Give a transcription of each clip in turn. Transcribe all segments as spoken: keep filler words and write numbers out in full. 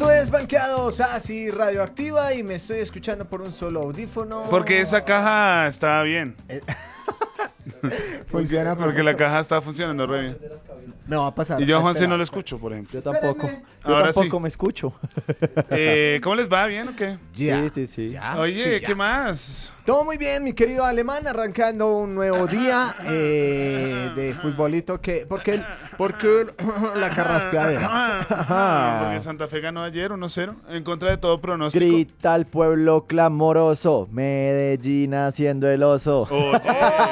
Esto es Banqueados así radioactiva y me estoy escuchando por un solo audífono. Porque esa caja está bien. Funciona porque la caja está funcionando re bien. Me va a pasar. Y yo a a Juanse este no lo lado. escucho, por ejemplo. Yo tampoco. Espérenme. Yo Ahora tampoco sí. me escucho. Eh, ¿Cómo les va? ¿Bien o qué? Ya. Sí, sí, sí. Ya. Oye, Sí, ¿qué ya. más? Todo muy bien, mi querido alemán, arrancando un nuevo día eh, de futbolito que porque el- porque el- la carraspeadera. Porque Santa Fe ganó ayer uno cero en contra de todo pronóstico. Grita al pueblo clamoroso, Medellín haciendo el oso. Oye,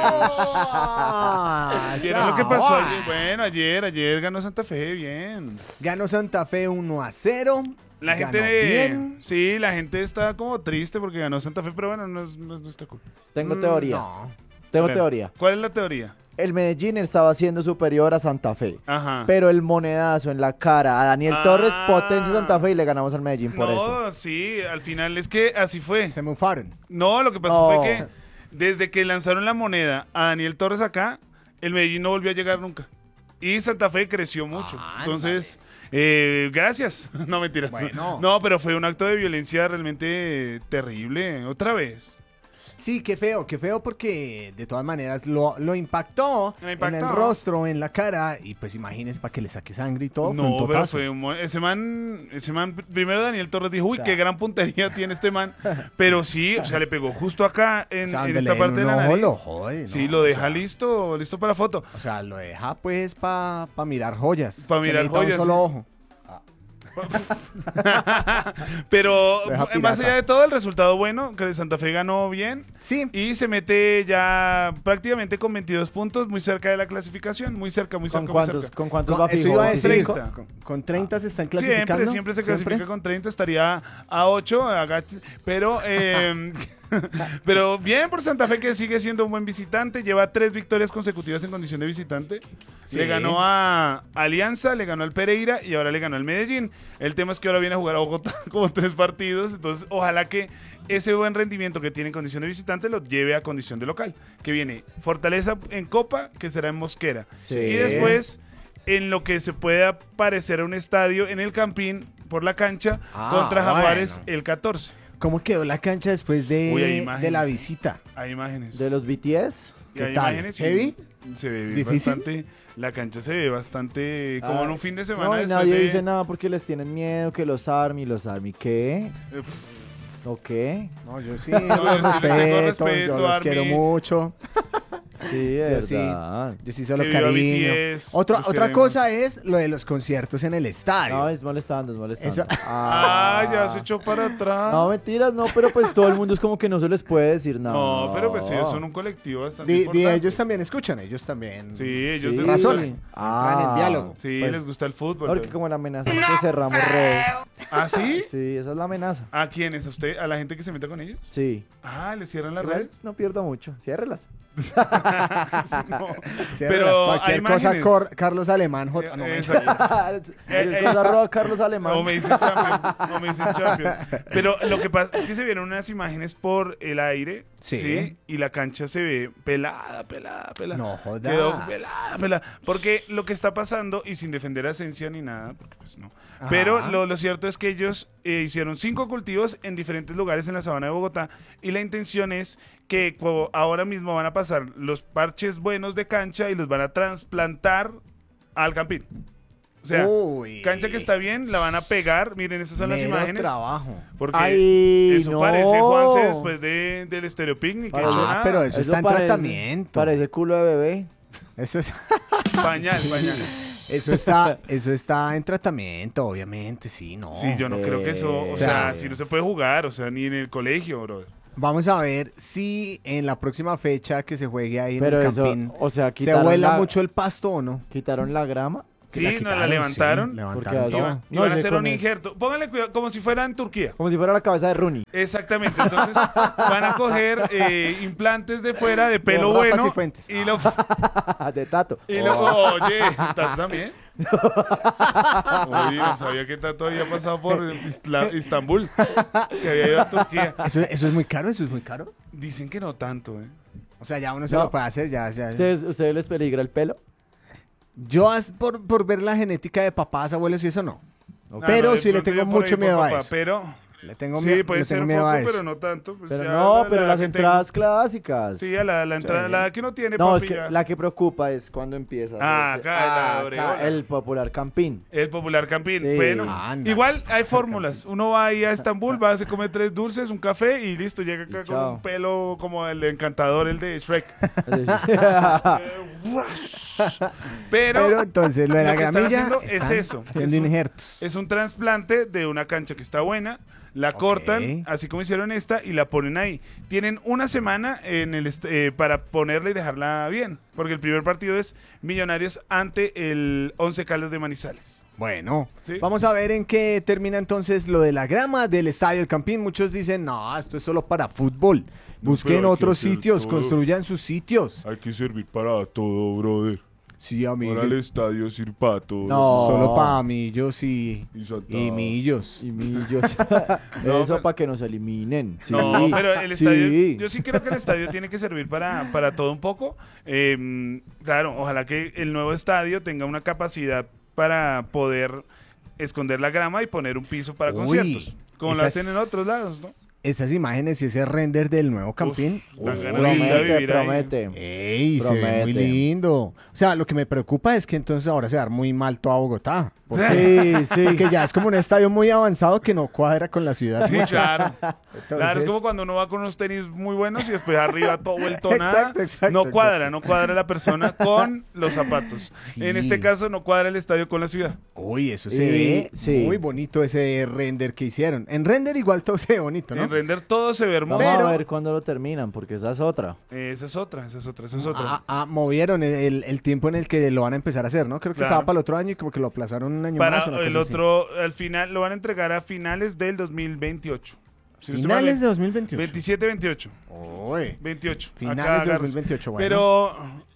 Ah, ¿vieron lo que pasó ayer? Bueno, ayer, ayer ganó Santa Fe, bien. Ganó Santa Fe uno a cero. La ganó gente, bien. sí, la gente está como triste porque ganó Santa Fe, pero bueno, no es, no es nuestra culpa. Tengo Mm, teoría. No. Tengo A ver, teoría. ¿Cuál es la teoría? El Medellín estaba siendo superior a Santa Fe. Ajá. Pero el monedazo en la cara a Daniel Ah. Torres potencia Santa Fe y le ganamos al Medellín por eso. No, sí, al final es que así fue. Se mufaron. No, lo que pasó No. fue que desde que lanzaron la moneda a Daniel Torres acá, el Medellín no volvió a llegar nunca. Y Santa Fe creció mucho. Ándale. Entonces, eh, gracias. No, mentiras. Bueno. No, pero fue un acto de violencia realmente terrible. Otra vez. Sí, qué feo, qué feo porque de todas maneras lo, lo impactó, Lo impactó. en el rostro, en la cara y pues imagínese para que le saque sangre y todo. fue un No, pero totazo. fue un mo- ese man, ese man, primero Daniel Torres dijo, uy, O sea. qué gran puntería tiene este man. Pero sí, o sea, le pegó justo acá en, O sea, en donde esta le parte de den la un ojo, nariz. lo jode, Sí, ¿no? lo O deja sea, listo, listo para la foto. O sea, lo deja pues para pa mirar joyas. Pa que mirar necesita joyas, un solo sí. ojo. Pero Deja más pirata. allá de todo, el resultado bueno, que Santa Fe ganó bien Sí, y se mete ya prácticamente con veintidós puntos, muy cerca de la clasificación, muy cerca, muy ¿Con cerca, muy cuántos, cerca. ¿Con cuántos con- va eso fijo? iba a decir, treinta. con, con treinta se están clasificando. Siempre, siempre se clasifica con treinta, estaría a ocho, agache- pero, eh, pero bien por Santa Fe que sigue siendo un buen visitante, lleva tres victorias consecutivas en condición de visitante, Sí. le ganó a Alianza, le ganó al Pereira y ahora le ganó al Medellín. El tema es que ahora viene a jugar a Bogotá como tres partidos, entonces ojalá que ese buen rendimiento que tiene en condición de visitante lo lleve a condición de local, que viene Fortaleza en Copa, que será en Mosquera, Sí. y después en lo que se pueda parecer a un estadio en el Campín por la cancha Ah, contra Jaguares bueno. el catorce. ¿Cómo quedó la cancha después de, Uy, hay imágenes. de la visita? Hay imágenes. ¿De los B T S? Y ¿Qué hay tal? imágenes y ¿Heavy? se ve ¿Difícil? bastante. La cancha se ve bastante como Ah, en un fin de semana. No, y después nadie de- dice nada porque les tienen miedo, que los Army, los Army, ¿qué? Uf, ¿O qué? No, yo sí, yo los sí les tengo respeto, respeto, yo los Army. quiero mucho. Sí, de Yo sí. verdad. Yo sí solo Que viva cariño. B T S, Otra, los otra queremos. cosa es lo de los conciertos en el estadio. No, es molestando, es molestando. Eso- Ah, ya se echó para atrás. No, mentiras, no, pero pues todo el mundo es como que no se les puede decir nada. No, pero pues ellos son un colectivo bastante Di- di, importante. ellos también escuchan, ellos también. Sí, ellos Sí. les Razonan. gusta- Entran en diálogo. Sí, pues, les gusta el fútbol. Porque pero- como la amenaza es que cerramos redes. ¿Ah, sí? Sí, esa es la amenaza. ¿A quiénes? ¿A usted? ¿A la gente que se meta con ellos? Sí. Ah, ¿le cierran las Igual redes? no pierda mucho. Ciérrelas. No. Sí, Pero cualquier hay cosa, imágenes. Cor- Carlos Alemán. J- no, Eh, me- exacto. El eh. cosa arroba Carlos Alemán. O me dicen champion, o me dicen champion. Pero lo que pasa es que se vieron unas imágenes por el aire, Sí. sí, y la cancha se ve pelada, pelada, pelada. No jodas. Quedó pelada, pelada. Porque lo que está pasando, y sin defender a Esencia ni nada, porque pues no. Ajá. Pero lo, lo cierto es que ellos eh, hicieron cinco cultivos en diferentes lugares en la sabana de Bogotá, y la intención es que co- ahora mismo van a pasar los parches buenos de cancha y los van a trasplantar al Campín. O sea, Uy. cancha que está bien, la van a pegar. Miren, estas son las Mero imágenes. trabajo. Porque Ay, eso no. parece Juanse después de, del Estéreo Picnic. Parece- hecho Ah, nada. pero eso, está en parece- tratamiento. Parece culo de bebé. Eso, es- Pañal, pañal. eso, está, eso está en tratamiento, obviamente, sí, no. Sí, yo no creo que eso, o Eh, sea, sí. si no se puede jugar, o sea, ni en el colegio, bro. Vamos a ver si en la próxima fecha que se juegue ahí en Pero el eso, Campín o sea, se quitaron vuela la, mucho el pasto o no. quitaron la grama. Que Sí, nos la quitaron, levantaron. sí, Porque levantaron así- todo. Iban, No, iban a yo hacer con un eso. injerto. Pónganle cuidado, como si fuera en Turquía. Como si fuera la cabeza de Rooney. Exactamente, entonces van a coger eh, implantes de fuera de pelo Rapas bueno y Fuentes. y lo, de Tato. y lo oye, ¿Tato también? Oye, no sabía que Tato había pasado por Isla- Istambul, que había ido a Turquía. Eso, eso es muy caro, eso es muy caro. Dicen que no tanto, ¿eh? O sea, ya uno se No. lo puede hacer, ya, ya. ¿Ustedes, ¿Ustedes les peligra el pelo? Yo as- por, por ver la genética de papás, abuelos y eso no. Ok. Pero de sí le pronto tengo yo por mucho ahí, miedo a papá, eso. Pero Le tengo, sí, mie- puede le ser tengo un miedo poco, a eso. pero no tanto. Pues Pero ya no, la- pero la las que entradas clásicas. tengo- Sí, a la, la entrada, Sí. la que no tiene, No, papi, es que ya. la que preocupa es cuando empieza. a Ah, hacerse- acá, la acá, Oreola. el popular campín. El popular campín. Sí. Bueno, Anda. igual hay fórmulas. Uno va ahí a Estambul, va, se come tres dulces, un café y listo. Llega acá Y con chao. un pelo como el encantador, el de Shrek. Pero, Pero entonces lo de la lo que están gramilla haciendo es están eso. haciendo Es un- injertos. es un trasplante de una cancha que está buena. La Ok. cortan, así como hicieron esta, y la ponen ahí. Tienen una semana en el est- eh, para ponerla y dejarla bien. Porque el primer partido es Millonarios ante el Once Caldas de Manizales. Bueno, Sí. vamos a ver en qué termina entonces lo de la grama del Estadio El Campín. Muchos dicen, no, esto es solo para fútbol. Busquen pero hay que otros hacer sitios, todo. construyan sus sitios. Hay que servir para todo, brother. Sí, amigo. estadio sirve para todo. No. Solo para millos y, Y Santa- y millos. Y millos. No, Eso pero- para que nos eliminen. Sí. No, pero el estadio, Sí. yo sí creo que el estadio tiene que servir para, para todo un poco. Eh, claro, ojalá que el nuevo estadio tenga una capacidad para poder esconder la grama y poner un piso para Uy, conciertos, como lo esas- hacen en otros lados, ¿no? Esas imágenes y ese render del nuevo Campín. Uf, dan uy, ganas de irse a Promete, vivir ahí. promete. Ey, se ve muy Promete. lindo. O sea, lo que me preocupa es que entonces ahora se va a dar muy mal toda Bogotá. Porque, Sí, sí. porque ya es como un estadio muy avanzado que no cuadra con la ciudad. Sí, claro. Entonces- Claro, es como cuando uno va con unos tenis muy buenos y después arriba todo vuelto nada. Exacto, exacto, no cuadra, exacto. no cuadra la persona con los zapatos. Sí. En este caso no cuadra el estadio con la ciudad. Uy, eso se Y- ve sí. muy bonito ese render que hicieron. En render igual todo se ve bonito, ¿no? En render todo se ve hermoso. Vamos Pero- a ver cuándo lo terminan, porque esa es otra. Esa es otra, esa es otra, esa es otra. Ah, ah, movieron el, el tiempo en el que lo van a empezar a hacer, ¿no? Creo que Claro. estaba para el otro año y como que lo aplazaron un año Para más. una el cosa así. otro, al final, lo van a entregar a finales del dos mil veintiocho. Si no estoy mal, Finales de dos mil veintiocho. veintisiete, veintiocho. Uy, veintiocho. finales Acá de agarras. dos mil veintiocho, bueno. Pero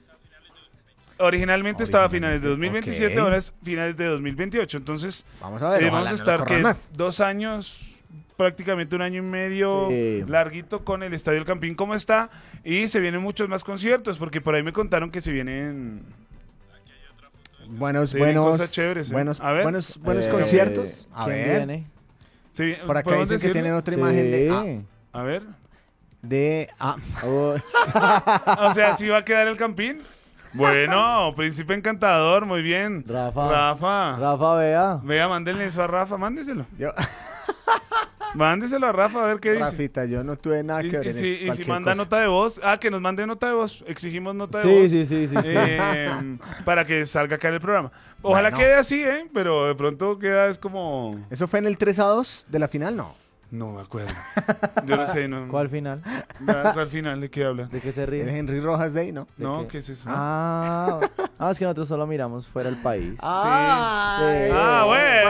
originalmente estaba a finales de dos mil Originalmente, veintisiete, ok. ahora es finales de dos mil veintiocho. Entonces, Vamos a ver, eh, ojalá vamos a no lo estar corran que más. dos años, prácticamente un año y medio Sí. larguito con el Estadio El Campín como está. Y se vienen muchos más conciertos, porque por ahí me contaron que se vienen Buenos, se vienen buenos, cosas chéveres, ¿eh? buenos, A ver. buenos, buenos Eh, conciertos. A ¿quién ver, viene? se vi- por acá ¿podemos dicen que decirlo? tienen otra imagen de, ah, Sí. A ver. de, ah, Uy. O sea, ¿sí va a quedar el Campín? Bueno, príncipe encantador, muy bien. Rafa. Rafa. Rafa, vea. Vea, mándenle eso a Rafa, mándeselo. yo, Mándeselo a Rafa a ver qué dice. Rafita, yo no tuve nada Y, que ver y en si, eso, y si cualquier manda cosa. nota de voz, ah, que nos mande nota de voz. Exigimos nota de Sí, voz. sí, sí, sí, sí. eh, para que salga acá en el programa. Ojalá Bueno. quede así, ¿eh? Pero de pronto queda es como... ¿Eso fue en el tres a dos de la final? No. No me acuerdo. Yo no sé, no. ¿Cuál final? ¿Cuál, cuál final? ¿De qué habla? ¿De qué se El ríe? Henry Rojas Day, ¿no? ¿De No, qué? ¿qué es eso? Ah, ah, es que nosotros solo miramos fuera del país. Ay, Sí. Ah, bueno,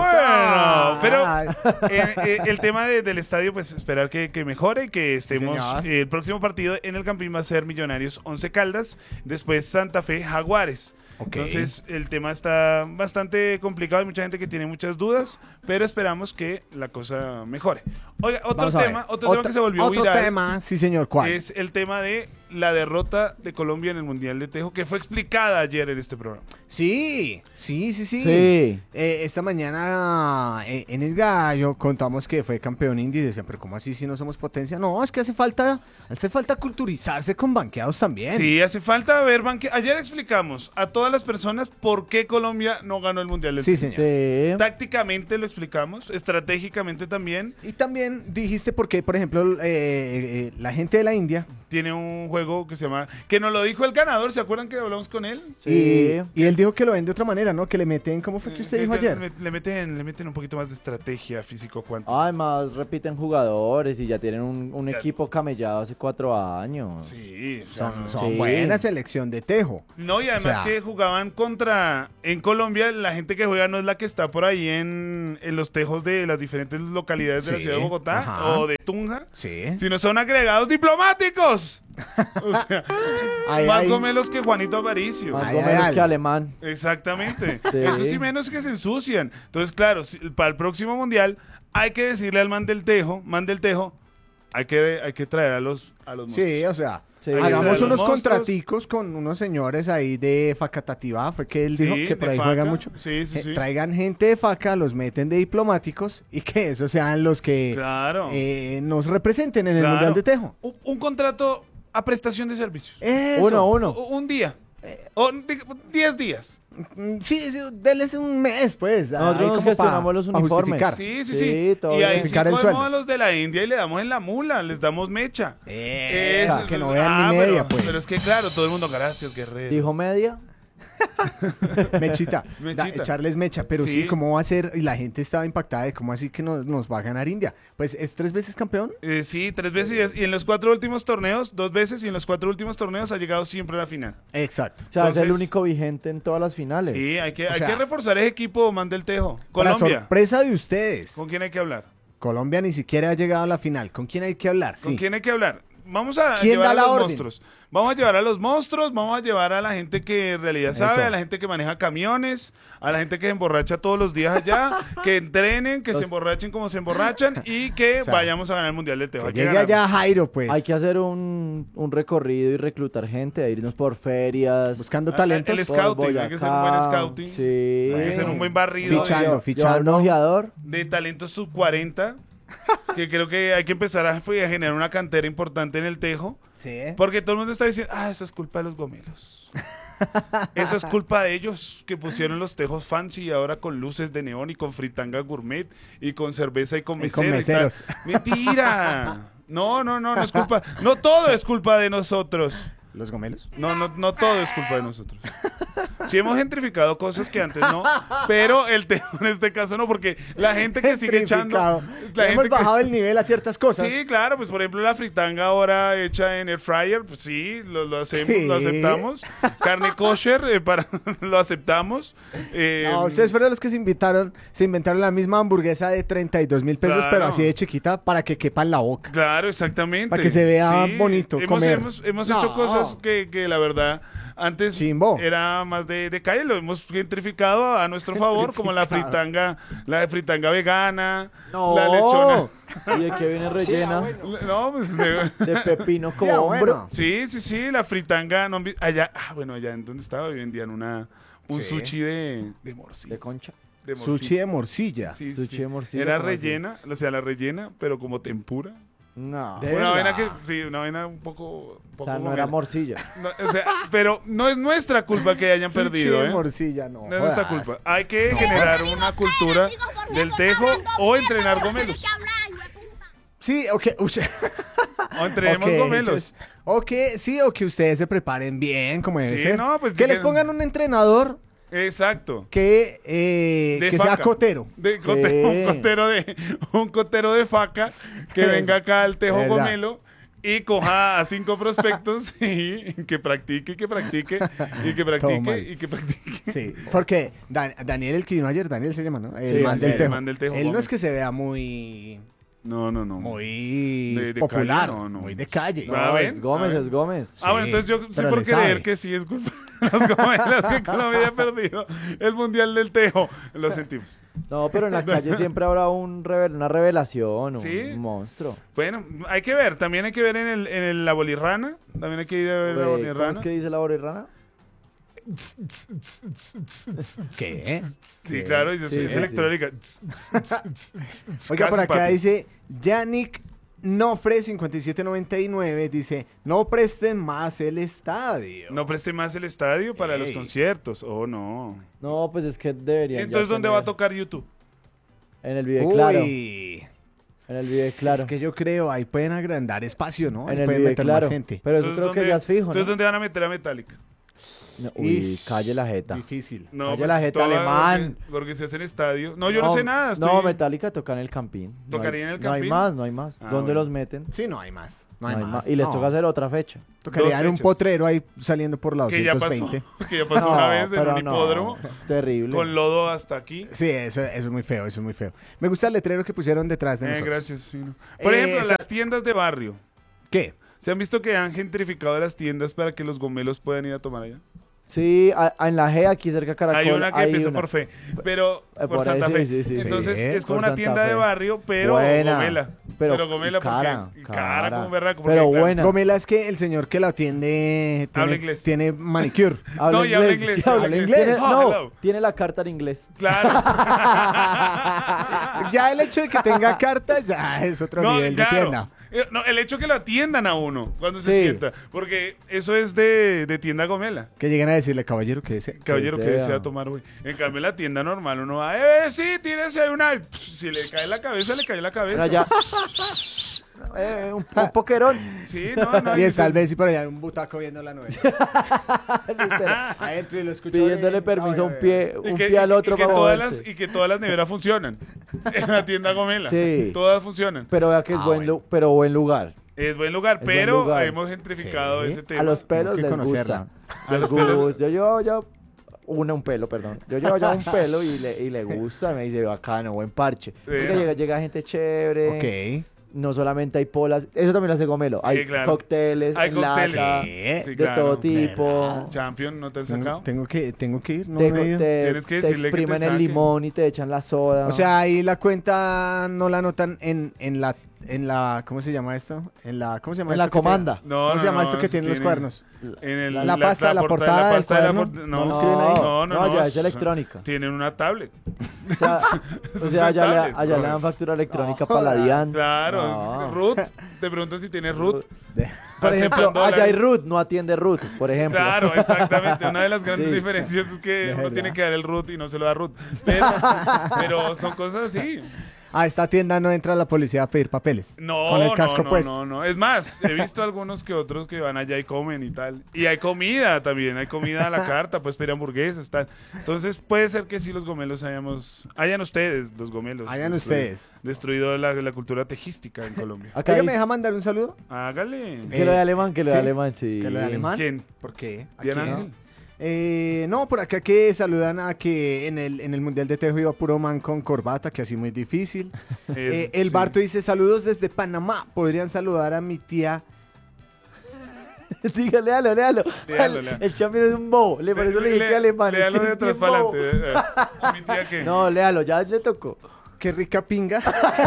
ah, bueno. ay. Eh, eh, el tema de- del estadio, pues esperar que, que mejore y que estemos. señor. eh, el próximo partido en el Campín va a ser Millonarios Once Caldas, después Santa Fe Jaguares. Ok. Entonces el tema está bastante complicado, hay mucha gente que tiene muchas dudas, pero esperamos que la cosa mejore. Oiga, otro Vamos a ver. tema, otro tema que se volvió Otro viral tema, sí señor, ¿cuál? es el tema de la derrota de Colombia en el Mundial de Tejo, que fue explicada ayer en este programa. Sí, sí, sí, sí. Sí. Eh, esta mañana eh, en el Gallo contamos que fue campeón indie y decían, pero ¿cómo así si no somos potencia? No, es que hace falta, hace falta culturizarse con banqueados también. Sí, hace falta ver banque. Ayer explicamos a todas las personas por qué Colombia no ganó el Mundial del Sí, Tejo. señor. Sí. Tácticamente lo explicamos, estratégicamente también. Y también dijiste por qué, por ejemplo, eh, eh, la gente de la India Tiene un juego que se llama... Que nos lo dijo el ganador, ¿se acuerdan que hablamos con él? Sí. y, y él dijo que lo ven de otra manera, ¿no? Que le meten, ¿cómo fue que usted Eh, dijo que ayer? Le, le meten, le meten un poquito más de estrategia físico cuántico. Además, repiten jugadores y ya tienen un, un Ya. equipo camellado hace cuatro años. Sí, o sea, Son, no- son Sí. buena selección de Tejo. No, y además sea- que jugaban contra... En Colombia, la gente que juega no es la que está por ahí en, en los tejos de las diferentes localidades de la Sí, ciudad de Bogotá ajá. o de Tunja, Sí. sino son agregados diplomáticos. O sea, Ay, más ay. gomelos que Juanito Aparicio. Más Ay, o menos ay, que ay. alemán. Exactamente. Sí. Eso sí menos que se ensucian. Entonces, claro, si- para el próximo mundial hay que decirle al man del Tejo, man del Tejo, hay que, hay que traer a los, a los monstruos. Sí, o sea, Sí. hagamos Los unos monstruos. contraticos con unos señores ahí de Facatativá, fue que él Sí, dijo que por de ahí Faca. juegan mucho. Sí, sí, Eh, sí. Traigan gente de Faca, los meten de diplomáticos y que esos sean los que Claro. eh, nos representen en el Claro. Mundial de Tejo. Un, un contrato a prestación de servicios. Eso. Uno, uno. U- Un día. O di- diez días. Mm, Sí, sí, denles un mes, pues. ahí Nosotros nos como gestionamos pa- los pa uniformes. justificar. Sí, sí, Sí, sí. todo Y bien. ahí sí Justificar el cogemos sueldo. a los de la India y le damos en la mula, les damos mecha. Eso, Eso, que no vean ni pero- media, pues. Pero es que claro, todo el mundo, gracias, guerrero. Dijo media. Mechita, Mechita. da- echarles mecha, pero sí. Sí. ¿cómo va a ser? Y la gente estaba impactada de cómo así que nos, nos va a ganar India. Pues es tres veces campeón. Eh, sí, tres veces y es- y en los cuatro últimos torneos, dos veces y en los cuatro últimos torneos ha llegado siempre a la final. Exacto. O sea, es el Entonces- único vigente en todas las finales. Sí, hay que, O hay sea- que reforzar ese equipo, man del Tejo. Para Colombia. sorpresa de ustedes, ¿Con quién hay que hablar? Colombia ni siquiera ha llegado a la final. ¿Con quién hay que hablar? ¿Con Sí. quién hay que hablar? Vamos a ¿Quién llevar da a la los orden? monstruos. Vamos a llevar a los monstruos, vamos a llevar a la gente que en realidad sabe, Eso. a la gente que maneja camiones, a la gente que se emborracha todos los días allá, que entrenen, que Los- se emborrachen como se emborrachan y que O sea, vayamos a ganar el Mundial del Tejo. Que Hay que llegue ganarlo. allá Jairo, pues. Hay que hacer un, un recorrido y reclutar gente, irnos por ferias. Buscando Ah, talentos. el por scouting, hay que hacer un buen Boyacá. scouting. Sí. Hay que hacer un buen barrido Fichando, Llevar- fichando. llevar un ojeador. de talentos sub cuarenta, que creo que hay que empezar a, fue, a generar una cantera importante en el Tejo. Sí. Porque todo el mundo está diciendo, ah, eso es culpa de los gomelos. Eso es culpa de ellos que pusieron los tejos fancy y ahora con luces de neón y con fritanga gourmet y con cerveza y con Y con mesero. y tal. meseros. Mentira. No, no, no, no es culpa. No todo es culpa de nosotros. ¿Los gomelos? No, no, no todo es culpa de nosotros. Sí hemos gentrificado cosas que antes no, pero el tejo en este caso no, porque la gente que sigue echando... Gentrificado. La Hemos gente que- bajado el nivel a ciertas cosas. Sí, claro, pues por ejemplo la fritanga ahora hecha en air fryer, pues sí, lo, lo hacemos, Sí. lo aceptamos. Carne kosher, eh, para, lo aceptamos. Eh, No, ustedes fueron los que se invitaron, se inventaron la misma hamburguesa de treinta y dos mil pesos, Claro. pero así de chiquita para que quepa en la boca. Claro, exactamente. Para que se vea bonito Hemos, comer. hemos, hemos No. hecho cosas que, que la verdad antes Chimbo. era más de, de calle, lo hemos gentrificado a nuestro favor, como la fritanga, la fritanga vegana, No. la lechona. ¿Y de qué viene rellena? No, pues de- De pepino con Sí, ah, hombro. bueno. Sí, sí, sí, la fritanga. No, han vi- allá, ah, bueno, allá en donde estaba vendían una, un Sí. sushi de, de morcilla. De concha. De morcilla. Sushi de morcilla. Sí, sí, Sushi sí. de morcilla, Era ¿cómo así? rellena, o sea, la rellena, pero como tempura. No. De- Una verdad? vaina que, sí, una vaina un poco. Un O poco sea, no gomela. era morcilla. No, o sea, pero no es nuestra culpa que hayan Sushi perdido, de ¿eh? morcilla, no. No es nuestra jodas. culpa. Hay que generar una cultura del tejo o entrenar gomelos. Sí, ok. uy, O entrenemos ok, gomelos. entonces, ok, sí, o que ustedes se preparen bien, como debe Sí, ser. no, pues que les dijeron- pongan un entrenador Exacto. que, eh, De que sea faca. cotero. De Sí. cote- un cotero de un cotero de faca que Eso. venga acá al Tejo Verdad. Gomelo y coja a cinco prospectos y que practique, y que practique, y que Todo practique, mal. y que practique. Sí, porque Dan- Daniel, el que vino ayer, Daniel se llama, ¿no? El Sí, man sí, del sí, Tejo. el man del Tejo Él no Gómez. es que se vea muy, No, no, no. muy De- de popular, calle, no, no. muy de calle. Ah, No, ¿ven? es Gómez, A ver. es Gómez. Ah, bueno, Sí, entonces yo sí pero por le creer sabe. que sí es culpa de los gomelos que Colombia haya perdido el Mundial del Tejo. Lo sentimos. No, pero en la calle siempre habrá un revel- una revelación, un Sí. monstruo. Bueno, hay que ver. También hay que ver en, el, en el- la bolirrana. También hay que ir a ver la Güey, ¿Cómo bolirrana. es que dice la borirrana? ¿Qué? Sí, Sí. claro, y es, Sí, es sí, electrónica. Oiga, por Casi, acá papi. dice Yannick Nofre cincuenta y siete noventa y nueve, dice, no presten más el estadio. No preste más el estadio para los Ey. conciertos. Oh, no. No, pues es que deberían. ya Entonces, ¿dónde va a tener- tocar YouTube? En el video claro. Uy. En el video claro. Es que yo creo, ahí pueden agrandar espacio, ¿no? Ahí En el pueden video meter claro. más gente. Pero eso Entonces, creo que ¿dónde- ya es fijo, Entonces, ¿no? ¿dónde van a meter a Metallica? No, Uy, Ish. calle la jeta. Difícil. No, Calle la jeta, toda- alemán. Porque, porque se hace en estadio. No, yo no, sé nada. Estoy... No, Metallica toca en el Campín. No ¿Tocaría hay- en el No hay Campín? más, no hay más. Ah, ¿Dónde bueno. los meten? Sí, no hay más. No hay, más. Y les No. toca hacer otra fecha. Tocaría Dos en un fechas. potrero ahí saliendo por la Que ya pasó. doscientos veinte. Que ya pasó No, una vez en pero un no, hipódromo. es terrible. Con lodo hasta aquí. Sí, eso, eso es muy feo, eso es muy feo. Me gusta el letrero que pusieron detrás de Eh, nosotros. gracias. sí, no. Por Eh, ejemplo, esa- las tiendas de barrio. ¿Qué? ¿Se han visto que han gentrificado las tiendas para que los gomelos puedan ir a tomar allá? Sí, a- a- en la G, aquí cerca de Caracol. Hay una que hay empieza una. por fe, pero Eh, por, por ahí, Santa sí, Fe. sí, sí, sí. Entonces Sí, es como por una Santa tienda de Fe. barrio, pero Buena. gomela. pero, Pero Gomela, y cara, ¿por qué? Y cara como un berraco, Pero porque, claro, buena. Gomela es que el señor que la atiende Habla tiene, inglés. tiene manicure. Habla No, y habla inglés, inglés, sí, habla habla inglés. inglés. Tiene- Oh, no, hello. tiene la carta en inglés. Claro. Ya el hecho de que tenga carta ya es otro No, nivel claro. de tienda. Eh, No, el hecho que lo atiendan a uno cuando se Sí. sienta. Porque eso es de, de tienda Gomela. Que lleguen a decirle, caballero, que ese. Caballero, que sea. desea tomar, güey. En cambio, en la tienda normal uno va, eh, sí, tírese una. Y, pff, si le cae la cabeza, le cae la cabeza. Pero allá. eh, un, un poquerón. Sí, no, no. Y y- está el Bessi por allá en un butaco viendo la novela. Literal, Adentro y lo escucho. pidiéndole bien. permiso a un Ay, ay, pie, y un que, pie al y- otro y que para todas moverse. las, y que todas las neveras funcionan. En la tienda Gomela. Sí. Todas funcionan. Pero vea que es Ah, buen, bueno. lu- pero buen lugar. Es buen lugar, Es buen pero lugar. hemos gentrificado Sí. ese tema. A los pelos que les conocerla. gusta. A Les los pelos- gusta. Yo llevo ya una un pelo, perdón. Yo llevo ya un pelo y le, y le gusta. Me dice, bacano, buen parche. Porque Sí. llega, llega gente chévere. Ok. No solamente hay polas. Eso también lo hace Gomelo. Hay Sí, claro. cócteles, Hay en cócteles. lata, Sí. de Sí, claro. todo tipo. Champion, ¿no te han Tengo, sacado? tengo que, tengo que ir, no Te, me he ido. te- Tienes que te decirle que te exprimen el saque. limón y te echan la soda. O sea, ahí la cuenta no la anotan en, en la, en la, ¿cómo se llama esto? En la, ¿cómo se llama en la esto que comanda. tiene- No, ¿Cómo no, se llama no, esto que eso tienen los tiene- cuadernos? En el, La pasta, la portada del cuaderno, por- ¿no no, lo escriben ahí? no, no, No, ya es o sea, electrónica. Tienen una tablet. O sea, Eso o es sea, allá, le, tablet, allá le bro. dan factura electrónica No, para la joda. DIAN. Claro, No. Ruth, te pregunto si tiene Ruth. De- Por Aceptan ejemplo, allá hay dólares. Ruth, no atiende Ruth, por ejemplo. Claro, exactamente. Una de las grandes Sí. diferencias es que De uno verdad. tiene que dar el root y no se lo da root. Pero, pero son cosas así. A esta tienda no entra la policía a pedir papeles. No, Con el casco no, no, puesto. no, no. Es más, he visto algunos que otros que van allá y comen y tal. Y hay comida también, hay comida a la carta, pues pedir hamburguesas, tal. Entonces puede ser que sí los gomelos hayamos, hayan ustedes, los gomelos. Hayan destruido- ustedes. Destruido la, la cultura tejística en Colombia. Acá Oiga, ¿me dice- deja mandar un saludo? Hágale. que lo de Eh, alemán, que lo de ¿sí? alemán, sí. ¿Que lo de alemán? ¿Quién? ¿Por qué? ¿A Diana quién? Ángel. Eh, no, por acá que saludan a que en el, en el Mundial de Tejo iba puro man con corbata, que así muy difícil. Es- Eh, el sí. Barto dice, saludos desde Panamá. Podrían saludar a mi tía. Dígale, léalo, léalo. Léalo, léalo. El champion es un bobo. Le, por eso le dije que alemán. es Léalo que de es atrás bien para bobo. adelante. eh, eh. ¿Mi tía qué? No, léalo, ya le tocó. Qué rica pinga.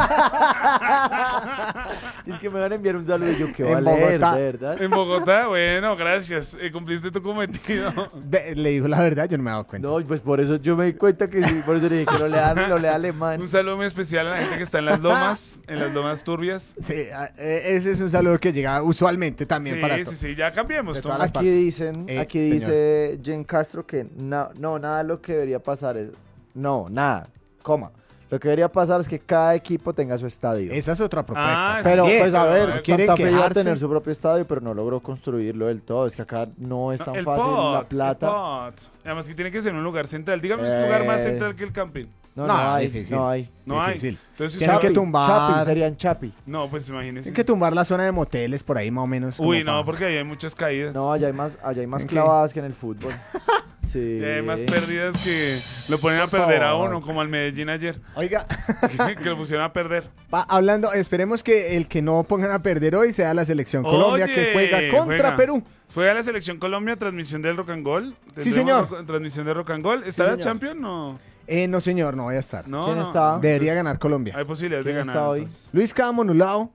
Es que me van a enviar un saludo y yo que En va a leer, Bogotá. de verdad. En Bogotá, bueno, gracias. Eh, cumpliste tu cometido. Ve, le dijo la verdad, yo no me he dado cuenta. No, pues por eso yo me di cuenta que sí, por eso le dije que lo lea, lo lea alemán. Un saludo muy especial a la gente que está en las lomas, en las lomas turbias. Sí, a- eh, ese es un saludo que llega usualmente también Sí, para sí, todos. sí, ya cambiemos. De Tom. todas las Aquí partes. dicen, Eh, aquí señor. dice Jen Castro que na- no, nada de lo que debería pasar es, no, nada, coma. Lo que debería pasar es que cada equipo tenga su estadio. Esa es otra propuesta. Ah, Pero sí, pues a pero, ver, eh, quieren Santa Fe iba a quejarse. tener su propio estadio, pero no logró construirlo del todo. Es que acá no es No, tan el fácil la pot, plata. el pot. Además que tiene que ser un lugar central. Dígame un lugar más Eh. central que el camping. No, No, no, hay, difícil. no hay. No Difícil. hay. Entonces, si Tienen usted- que tumbar. Chapi, serían Chapi. No, pues imagínese. Tienen que tumbar la zona de moteles por ahí más o menos. como Uy, pa- no, porque ahí hay muchas caídas. No, allá hay más, allá hay más ¿En qué? clavadas que en el fútbol. Sí. Y hay más pérdidas que lo ponen a Por perder a favor. uno, como al Medellín ayer, Oiga, que lo pusieron a perder. va, hablando, esperemos que el que no pongan a perder hoy sea la selección Colombia Oye, que juega contra juega. Perú. Fue a la selección Colombia, transmisión del Rock and Gold. Sí, Tendremos señor. rock- transmisión de Rock and Gold. ¿Está la señor. Champion? No. Eh, no, señor, no voy a estar. No, ¿Quién no. está? Debería ganar Colombia. Hay posibilidades de ¿Quién ganar. está hoy? entonces. Luis Camonulao,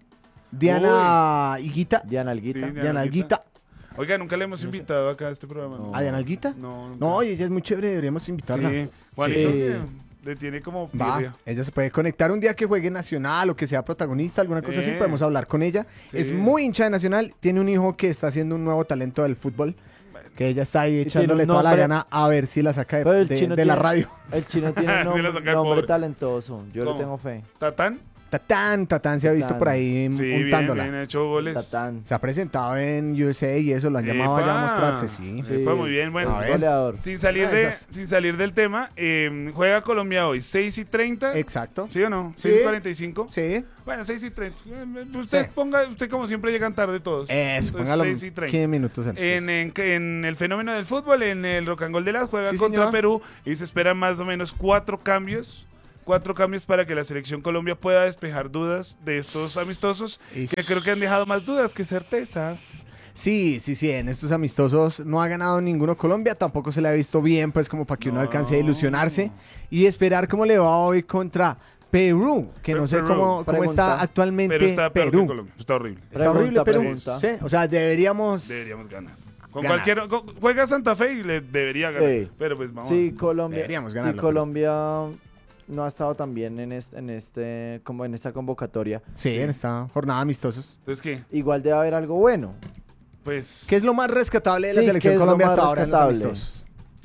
Diana Higuita, Diana Alguita. Sí, Diana Diana Alguita. Oiga, nunca le hemos invitado acá a este programa. No. ¿A Diana Alguita? No, nunca. No, y ella es muy chévere, deberíamos invitarla. Sí. Juanito, Sí. que le tiene como Va, pirria. ella se puede conectar un día que juegue Nacional o que sea protagonista, alguna cosa así, Eh. podemos hablar con ella. Sí. Es muy hincha de Nacional, tiene un hijo que está haciendo un nuevo talento del fútbol, que ella está ahí tiene echándole un toda la nombre- gana a ver si la saca de, Pero el de- chino de la tiene- radio. El chino tiene un Sí, nombre, la saca el nombre pobre. talentoso. Yo ¿Cómo? le tengo fe. ¿Tatán? Tatán, Tatán se ha visto Tatán. por ahí Sí, bien, untándola. bien, ha hecho goles. Tatán. Se ha presentado en U S A y eso, lo han llamado allá a Epa. mostrarse, sí. Sí, Epa, muy bien, es- bueno. es A ver. goleador. Sin salir, Una de de, esas. sin salir del tema, eh, juega Colombia hoy, seis y treinta. Exacto. ¿Sí o no? Sí. seis y cuarenta y cinco. Sí. Bueno, seis y treinta. Usted Sí. ponga, usted como siempre llegan tarde todos. Eso, Entonces, póngalo seis y treinta. quince minutos antes. En, en, en el fenómeno del fútbol, en el Rock and Roll de las juega Sí, contra señor. Perú y se esperan más o menos cuatro cambios. Cuatro cambios para que la selección Colombia pueda despejar dudas de estos amistosos Y- que creo que han dejado más dudas que certezas. Sí, sí, sí, en estos amistosos no ha ganado ninguno Colombia, tampoco se le ha visto bien, pues como para que uno No. alcance a ilusionarse y esperar cómo le va hoy contra Perú, que no sé Perú. cómo, cómo Pregunta. está actualmente Pero está peor Perú. que Colombia. Está horrible. Está Pregunta, horrible Perú. pregunta. Sí, o sea, deberíamos... Deberíamos ganar. Con Ganar. cualquier. con- juega Santa Fe y le debería ganar. Sí. Pero pues vamos. Sí, Colombia. Deberíamos Sí, ganarlo, Colombia no ha estado tan bien en este, en este, como en esta convocatoria. Sí, en esta jornada amistosos. Entonces, ¿qué? Igual debe haber algo bueno. Pues. ¿Qué es lo más rescatable de la Sí, selección ¿qué es lo Colombia más hasta ahora en los rescatable? amistosos?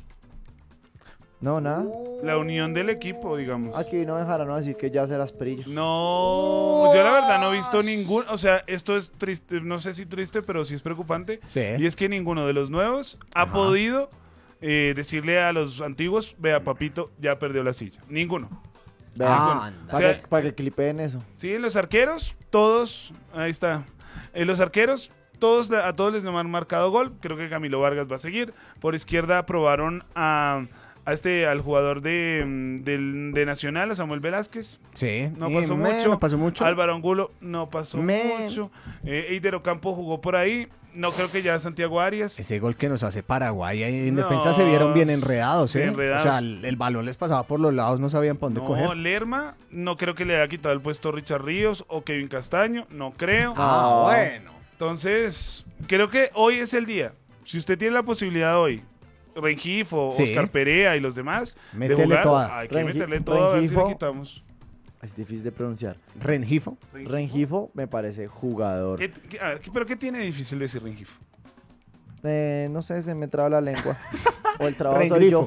No, nada. La unión del equipo, digamos. Aquí no dejarán no decir que ya serás perillos. No, yo la verdad no he visto ningún, o sea, esto es triste, no sé si triste, pero sí es preocupante. Sí. Y es que ninguno de los nuevos ha Ajá. podido eh, decirle a los antiguos, vea, papito, ya perdió la silla. Ninguno. Vean, Ah, anda. para, O sea- que, para que clipeen eso. Sí, los arqueros, todos, ahí está. En los arqueros, todos, a todos les han marcado gol. Creo que Camilo Vargas va a seguir. Por izquierda aprobaron a, a este, al jugador de, mm, del- de Nacional, a Samuel Velázquez. Sí. No y pasó me- mucho. no pasó mucho. Álvaro Angulo no pasó Me- mucho. Eh, Eider Ocampo jugó por ahí. No creo que ya Santiago Arias. Ese gol que nos hace Paraguay ahí en No, defensa se vieron bien enredados, ¿eh? enredados. O sea, el, el balón les pasaba por los lados, no sabían para dónde No, coger. Lerma, no creo que le haya quitado el puesto a Richard Ríos o Kevin Castaño. No creo. Ah, No. bueno. Entonces, creo que hoy es el día. Si usted tiene la posibilidad hoy, Rengifo, Sí. Oscar Perea y los demás, Métele de jugar, toda. hay que Rengi- meterle todo a ver si le Rengifo. quitamos. Es difícil de pronunciar. Rengifo. Rengifo me parece jugador. ¿Qué- qué- a ver, ¿qué- ¿Pero qué tiene de difícil decir Rengifo? Eh, no sé, se me traba la lengua. O el trabajo soy yo.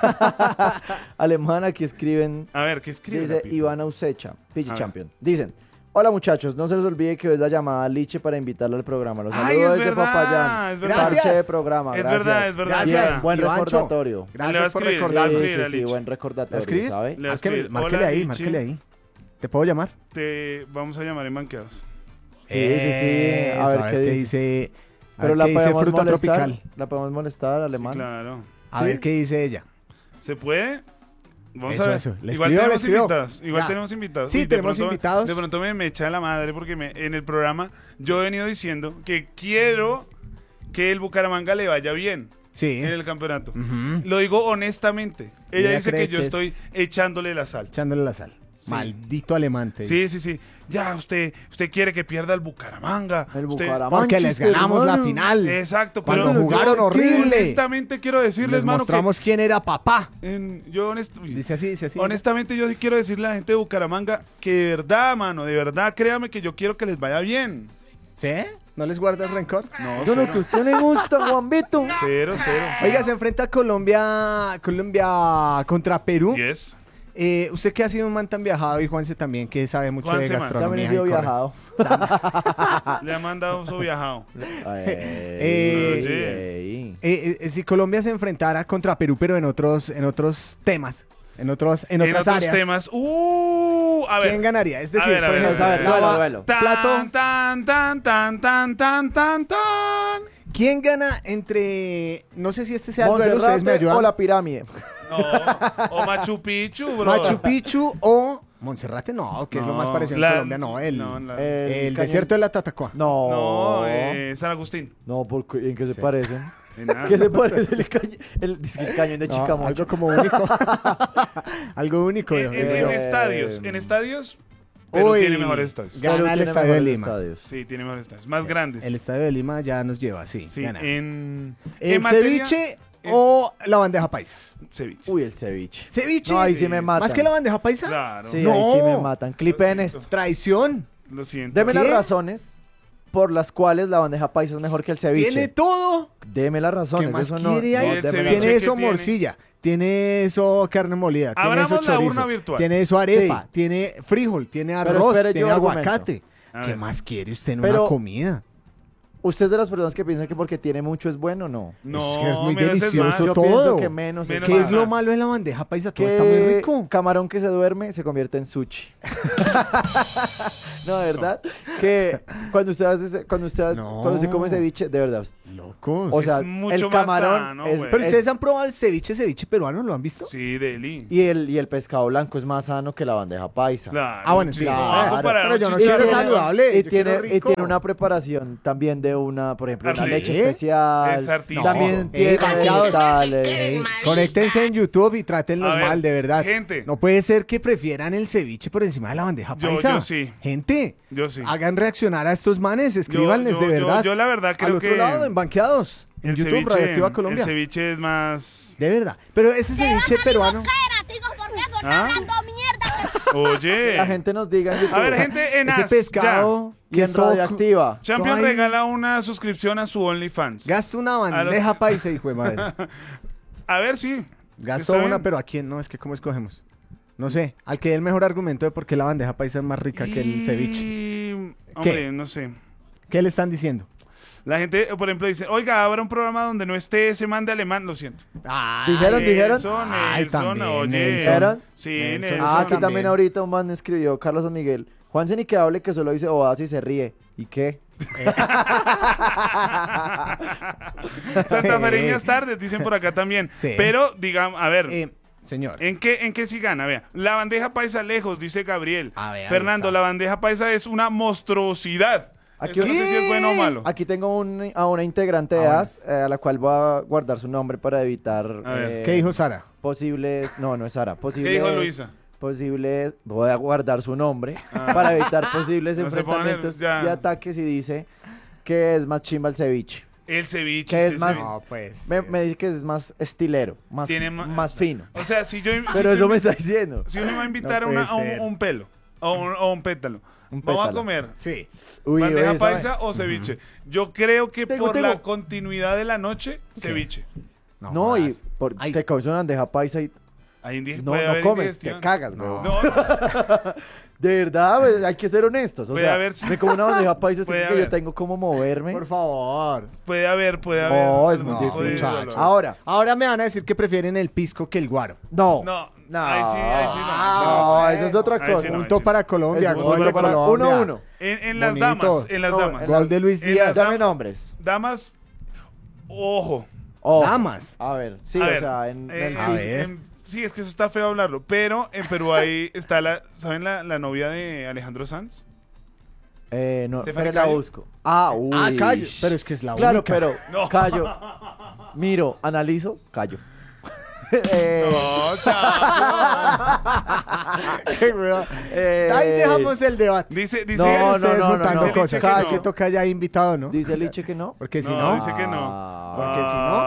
Alemán, aquí escriben. A ver, ¿qué escribe? Dice la pipa? Iván Ausecha, P G A ver. Champion. Dicen, hola muchachos, no se les olvide que hoy es la llamada a Liche para invitarlo al programa. Los Ay, saludo es desde verdad, Popayán. es verdad. Gracias. Parche de programa, Es gracias. verdad, es verdad, Gracias. es verdad. Buen Ivancho. recordatorio. Le va a Gracias por escribir, Sí, le va a recordarnos. escribir sí, a sí, Lich. buen ¿La recordatorio, escribe? ¿sabe? Le va a Márquele, escribir, márquele "Hola, ahí, Lichi, márquele ahí. ¿Te puedo llamar? Te vamos a llamar en banqueados. Sí, sí, sí. A Eso, ver qué dice. A Pero ver la qué dice podemos fruta molestar. tropical. La podemos molestar, alemán. Sí, claro. A ¿Sí? ver qué dice ella. ¿Se puede? Vamos Eso, a ver. eso. Le Igual escribió, le tenemos escribió. invitados. Igual Ya. tenemos invitados. Sí, Uy, de tenemos pronto- invitados. De pronto me, me echa la madre porque me, en el programa yo he venido diciendo que quiero que el Bucaramanga le vaya bien Sí. en el campeonato. Ujú. Lo digo honestamente. Ella Ella dice cree que yo que estoy es- echándole la sal. Echándole la sal. Sí. Maldito alemán. te Sí, dice. sí, sí. Ya, usted, usted quiere que pierda el Bucaramanga. El Usted- Bucaramanga. Porque les Manchester, ganamos la hermano. final. Exacto, Cuando pero jugaron yo- horrible. Honestamente quiero decirles, Les mano, mostramos quién era papá. que en- yo honest- uy, Dice así, dice así. honestamente yo sí quiero decirle a la gente de Bucaramanga que de verdad, mano, de verdad, créame que yo quiero que les vaya bien. ¿Sí? ¿No les guardas rencor? No, Yo lo cero, que a usted le gusta, Juan Vito. cero, cero. Oiga, se enfrenta Colombia, Colombia contra Perú. Yes. Eh, usted que ha sido un man tan viajado y Juanse también que sabe mucho Juanse, de man. gastronomía. También he sido y corre. viajado. Le ha mandado su viajado. Ey, Oye. ey. Eh, eh, si Colombia se enfrentara contra Perú, pero en otros, en otros temas, en otros, en En otras otros áreas, temas. Uh, a ver. ¿quién ganaría? Es decir, ver, a por ver, ejemplo, a ver, la duelo, va- duelo. Tan, plato, tan, tan, tan, tan, tan, tan, tan. ¿quién gana entre, no sé si este sea el duelo, ustedes me Monserrate ayudan, o la pirámide. No, o Machu Picchu, bro. Machu Picchu o Monserrate? No, que es lo No, más parecido la- en Colombia, no, el, no, la- el cañón- desierto de la Tatacoa. No. No, eh, San Agustín. No, porque ¿en qué se Sí. parecen? De nada. ¿Qué se parece el, cañón? el, dice que el cañón de No, Chicamocha? algo como único. Algo único. En, en- digo en yo. estadios, en estadios, Perú Uy, tiene mejores estadios. Gana Perú el tiene estadio de mejores Lima. estadios. Sí, tiene mejores estadios. Más grandes. El estadio de Lima ya nos lleva, sí. Sí, gana. en, ¿El en materia- ceviche en- o la bandeja paisa? ceviche. Uy, el ceviche. ¿Ceviche? No, ahí sí Sí, me matan. ¿Más que la bandeja paisa? Claro. Sí, No. ahí sí me matan. Clipen Lo esto. siento. Traición. Lo siento. Deme las ¿Qué? razones por las cuales la bandeja paisa es mejor que el ceviche. Tiene todo. Deme las razones. ¿Qué más eso no, quiere no, ahí? ¿Y el deme las- ceviche Tiene qué eso tiene? morcilla. Tiene eso carne molida. Tiene Abramos eso la chorizo. urna virtual. Tiene eso arepa. Sí. Tiene frijol. Tiene Pero arroz. espere, yo Tiene argumento. aguacate. A ¿Qué ver. más quiere usted en Pero- una comida? ¿Usted es de las personas que piensan que porque tiene mucho es bueno o no? No, Es que es muy menos es delicioso más. Yo todo. pienso que menos, Menos es ¿Qué es es más. lo más. malo de la bandeja paisa? Todo Que está muy rico. camarón que se duerme se convierte en sushi. No, de verdad, que cuando usted hace, ese- cuando usted, No. cuando usted come ceviche, de verdad, Locos. o sea, Es mucho el más camarón sano, es, güey. pero ustedes es- han probado el ceviche, ceviche peruano, ¿lo han visto? Sí, Deli. y el y el pescado blanco es más sano que la bandeja paisa. Claro, Ah, bueno, sí, ¿cómo claro. va a comparar Pero un yo no chicharrón quiero con- saludable. Y yo tiene, quiero y rico. tiene una preparación también de una, por ejemplo, una ¿Artí? leche ¿Qué? especial. Es artístico. También No. tiene Ey, banqueados. vegetales. Ey, conéctense en YouTube y trátenlos A ver, mal, de verdad. gente. No puede ser que prefieran el ceviche por encima de la bandeja Yo- paisa. yo sí. Gente, Yo sí. hagan reaccionar a estos manes, escríbanles yo- de yo- verdad. yo la verdad creo Al otro que lado, en Banqueados, en El YouTube, ceviche, Radioactiva Colombia. el ceviche es más... De verdad. Pero ese ceviche peruano. ¿Ah? Oye. La gente nos diga en YouTube. A ver, gente en Ese As, pescado y que en es todo cu- Radioactiva. ya. Champion Ay. regala una suscripción a su OnlyFans. Gasta una A los- bandeja paisa, hijo de madre. A ver, sí. Gastó Está una, bien. pero ¿a quién? No, es que ¿cómo escogemos? No sé, al que dé el mejor argumento de por qué la bandeja paisa es más rica que el ceviche. Y- Hombre, no sé. ¿Qué le están diciendo? La gente, por ejemplo, dice, oiga, habrá un programa donde no esté ese man de alemán, lo siento. ¿Dijeron, dijeron? Nelson, Ay, Nelson, también, oye. Nelson. ¿Dijeron? Sí, Nelson. Nelson. Ah, aquí también. también ahorita un man escribió, Carlos San Miguel. Juanse ni que hable que solo dice oasis y se ríe. ¿Y qué? Santafereñas tardes, dicen por acá también. Sí. Pero, digamos, a ver, Eh, señor. ¿en qué, ¿en qué sí gana? Vea, la bandeja paisa lejos, dice Gabriel. A ver, ahí Fernando, está. la bandeja paisa es una monstruosidad. Aquí- Eso no sé si es bueno o malo. Aquí tengo un- a una integrante de Ah, bueno. A S, eh, a la cual voy a guardar su nombre para evitar A ver. eh, ¿Qué dijo Sara? posibles... No, no es Sara. ¿Qué Posibles, dijo Luisa? Posibles... Voy a guardar su nombre Ah. para evitar posibles No se pongan enfrentamientos ya. y ataques y dice que es más chimba el ceviche. El ceviche. ¿Qué es es que el más? ceviche- No, pues. Me, eh, me dice que es más estilero, más, Tiene ma- más fino. O sea, si yo... si Pero tú eso me invi- está diciendo. Si uno va a invitar No a, una- puede a un, ser. un pelo o un, o un pétalo, Un vamos a pétalo. comer Sí. Uy, bandeja oye, ¿sabe? paisa o ceviche. Yo creo que Tengo, por tengo. la continuidad de la noche, ceviche. No, y jodas. por, Ay. te comes una bandeja paisa y Ahí indi- no, puede no haber comes, te indigestión. cagas, No. weón. No, no, De verdad, pues, hay que ser honestos. O Puede sea, haber, sí. me como una bandeja paisa, usted Puede cree que yo haber. tengo como moverme. Por favor. puede haber, puede haber. No, es algún muy tipo de difícil. dolor. muchachos. Ahora, Ahora me van a decir que prefieren el pisco que el guaro. no. No, No. ahí sí, ahí sí no. ahí sí No, no. eso es otra Ahí sí cosa. no, ahí Punto sí. para Colombia, Eso, gol de uno para- Colombia. uno a uno. En, en las Bonito. damas, en las No, damas. en Gol de Luis En Díaz. las Dame dam- nombres. Damas, ojo. Oh, Damas. A ver, sí, A o ver, sea, en, eh, en- A en- ver. en- sí, es que eso está feo hablarlo, pero en Perú ahí está la, ¿saben la, la novia de Alejandro Sanz? eh, no, Stephanie pero la Cayo. busco. Ah, uy. Ah, callo. Pero es que es la Claro, única. pero No. callo. Miro, analizo, callo. Eh, No, chao. Qué weón. eh, Ahí dejamos el debate. Dice, dice, No, Sigan no, ustedes no, juntando no. cosas. Dice Cada que vez no. que toca ya invitado, ¿no? Dice Liche que no. Porque si No, no. dice que no. Ah, Porque si no-